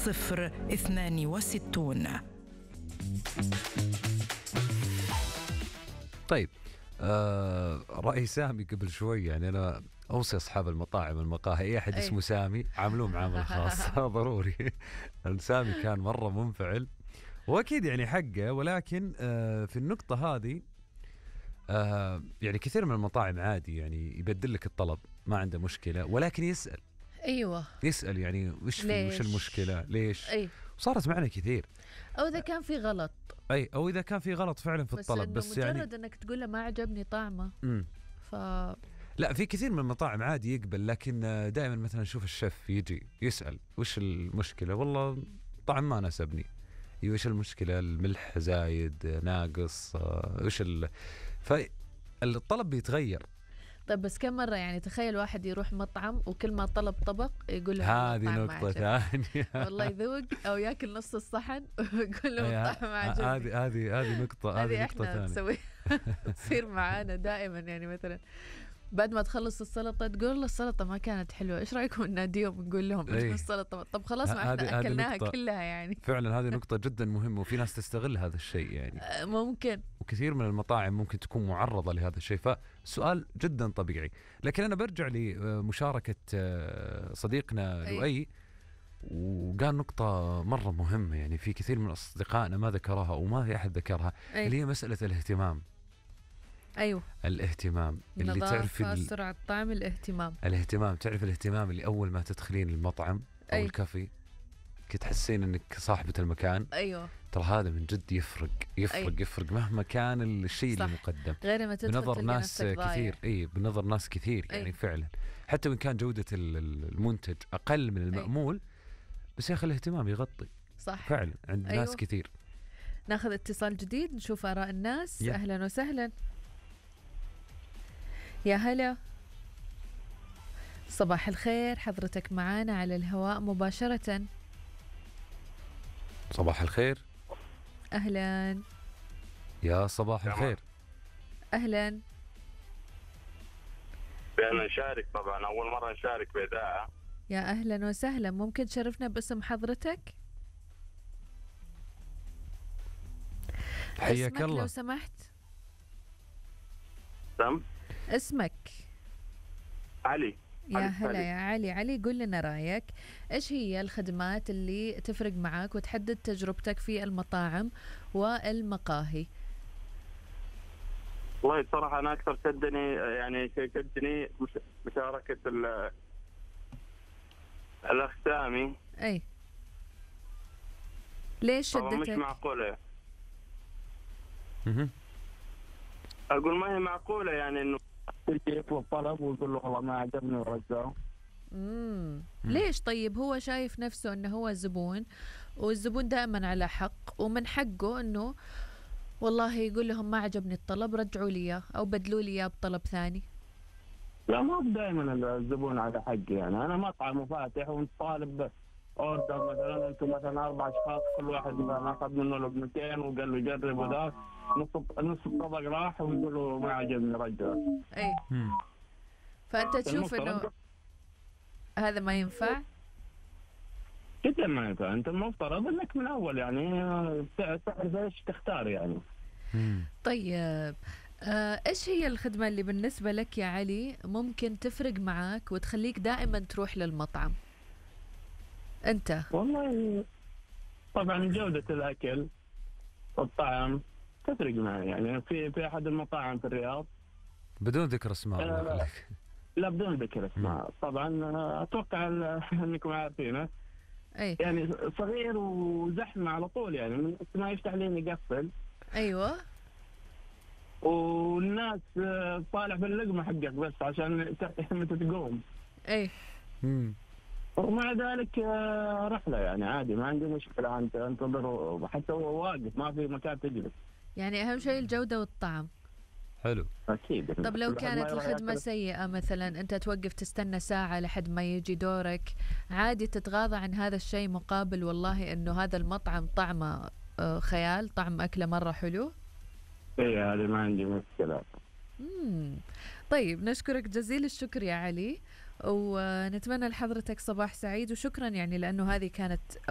062. طيب رأي سامي قبل شوي، يعني أنا أوصي أصحاب المطاعم المقاهي أي أحد اسمه سامي عاملوه معاملة خاصة ضروري. سامي كان مرة منفعل وأكيد يعني حقه، ولكن في النقطة هذه يعني كثير من المطاعم عادي يعني يبدل لك الطلب ما عنده مشكلة، ولكن يسأل. أيوة يسأل يعني وش المشكلة ليش. صارت معنا كثير، أو إذا كان في غلط، أو إذا كان في غلط فعلا في الطلب، بس مجرد يعني أنك تقول له ما عجبني طعمه. لا، في كثير من المطاعم عادي يقبل، لكن دائما مثلا نشوف الشيف يجي يسأل وش المشكلة، والله طعم ما ناسبني، وش المشكلة، الملح زايد ناقص، وش فالطلب بيتغير. طيب بس كم مرة يعني تخيل واحد يروح مطعم وكل ما طلب طبق يقول له هذه نقطة ثانية والله يذوق، أو يأكل نص الصحن ويقول له الطعم ما عجبني. هذه نقطة ثانية تسوي تصير معانا دائما. يعني مثلا بعد ما تخلص السلطة تقول له السلطة ما كانت حلوة، إيش رأيكم نناديهم نقول لهم إنه السلطة؟ طب خلاص ما إحنا أكلناها كلها يعني. فعلا هذه نقطة جدا مهمة، وفي ناس تستغل هذا الشيء يعني ممكن، وكثير من المطاعم ممكن تكون معرضة لهذا الشيء، فسؤال جدا طبيعي. لكن أنا برجع لمشاركة صديقنا لؤي، وقال نقطة مرة مهمة، يعني في كثير من أصدقائنا ما ذكرها وما في أحد ذكرها، اللي هي مسألة الاهتمام. أيوه، الاهتمام اللي تعرف سرعة طعم، الاهتمام تعرف الاهتمام اللي أول ما تدخلين المطعم أو الكافي تحسين أنك صاحبة المكان. أيوه، ترى هذا من جد يفرق مهما كان الشيء اللي مقدم، غير ما تدخل بنظر ناس كثير. بنظر ناس كثير يعني فعلا، حتى وإن كان جودة المنتج أقل من المأمول، بس يا أخي الاهتمام يغطي. صح فعلا عند ناس كثير. ناخذ اتصال جديد نشوف آراء الناس. أهلا وسهلا. يا هلا، صباح الخير، حضرتك معانا على الهواء مباشرة. صباح الخير. أهلا. يا صباح الخير. أهلا. بأن نشارك طبعا، أول مرة نشارك بإذاعة. يا أهلا وسهلا، ممكن تشرفنا باسم حضرتك؟ حياك الله لو سمحت. اسمك؟ علي. يا هلا يا علي، قل لنا رأيك، إيش هي الخدمات اللي تفرق معك وتحدد تجربتك في المطاعم والمقاهي؟ والله صراحة أنا أكثر شدني مشاركة الأخ سامي. ليش شدتك؟ مش معقولة. أقول ما هي معقولة يعني إنه يطلب طلب ويقول له والله ما عجبني ورجعه. ليش؟ طيب هو شايف نفسه انه هو زبون، والزبون دائما على حق، ومن حقه انه والله يقول لهم ما عجبني الطلب رجعوا لي اياه او بدلوا لي اياه بطلب ثاني. لا، ما دائما الزبون على حق. يعني انا مطعم وفاتح وانت طالب اوردر، مثلا انتم مثلا 4 أشخاص، كل واحد اخذ منه لقمتين وقال له جرب، وذاك نص الطبق راح ويقول له ما عجبني رجع. فانت تشوف انه هذا ما ينفع؟ جدا ما ينفع. انت المفترض انك من اول يعني تعرف ايش تختار يعني. طيب ايش هي الخدمة اللي بالنسبة لك يا علي ممكن تفرق معك وتخليك دائما تروح للمطعم انت؟ والله طبعا جودة الاكل والطعم تفرق معي. يعني في احد المطاعم في الرياض، بدون ذكر اسماء. لا بدون ذكر اسماء طبعا، اتوقع انكم عارفينه. يعني صغير وزحمه على طول، يعني من ما يفتح لين يقفل. ايوه. والناس طالع في اللقمه حقك بس عشان متى تقوم. ومع ذلك رحله يعني عادي، ما عندي مشكله. انت انتظر حتى هو واقف، ما في مكان تجلس. يعني اهم شيء الجوده والطعم. حلو. اكيد. طب لو كانت الخدمه سيئه، مثلا انت توقف تستنى ساعه لحد ما يجي دورك، عادي تتغاضى عن هذا الشيء مقابل والله انه هذا المطعم طعمه خيال، طعم اكله مره حلو؟ هذه ما عندي مشكله. طيب نشكرك جزيل الشكر يا علي، ونتمنى لحضرتك صباح سعيد، وشكرا يعني لأنه هذه كانت